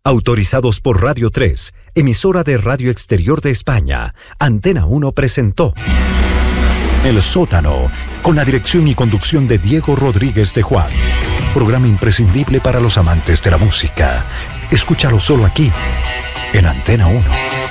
Autorizados por Radio 3, emisora de Radio Exterior de España, Antena 1 presentó El Sótano, con la dirección y conducción de Diego Rodríguez de Juan. Programa imprescindible para los amantes de la música. Escúchalo solo aquí, en Antena 1.